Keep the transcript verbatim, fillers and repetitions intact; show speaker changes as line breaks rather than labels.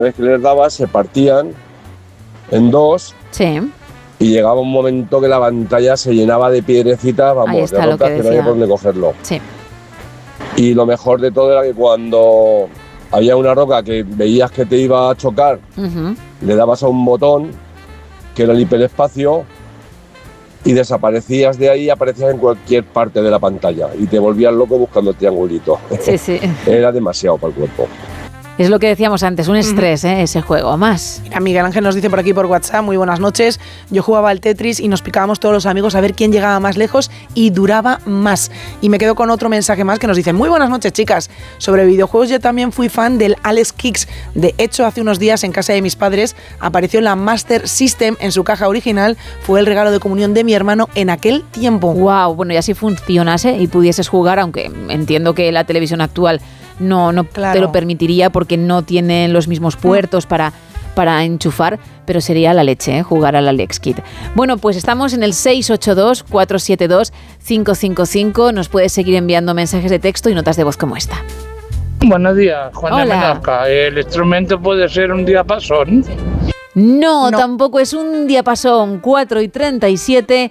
vez que les daba se partían en dos.
Sí.
Y llegaba un momento que la pantalla se llenaba de piedrecitas, vamos, de rocas que, que no había por dónde cogerlo.
Sí.
Y lo mejor de todo era que cuando había una roca que veías que te iba a chocar, uh-huh. le dabas a un botón, que era el hiperespacio, y desaparecías de ahí, aparecías en cualquier parte de la pantalla y te volvías loco buscando el triangulito.
Sí, sí.
Era demasiado para el cuerpo.
Es lo que decíamos antes, un estrés, ¿eh? Ese juego, más.
Mira, Miguel Ángel nos dice por aquí por WhatsApp, muy buenas noches, yo jugaba al Tetris y nos picábamos todos los amigos a ver quién llegaba más lejos y duraba más. Y me quedo con otro mensaje más que nos dice, muy buenas noches chicas, sobre videojuegos yo también fui fan del Alex Kicks, de hecho hace unos días en casa de mis padres apareció la Master System en su caja original, fue el regalo de comunión de mi hermano en aquel tiempo.
Wow, bueno, y así funcionase y pudieses jugar, aunque entiendo que la televisión actual no, no claro. te lo permitiría porque no tienen los mismos puertos para, para enchufar, pero sería la leche, ¿eh? Jugar al Alex Kid. Bueno, pues estamos en el seis ocho dos, cuatro siete dos, cinco cinco cinco, nos puedes seguir enviando mensajes de texto y notas de voz como esta.
Buenos días, Juan de Menorca. ¿El instrumento puede ser un diapasón?
No, no, tampoco es un diapasón. Cuatro y treinta y siete.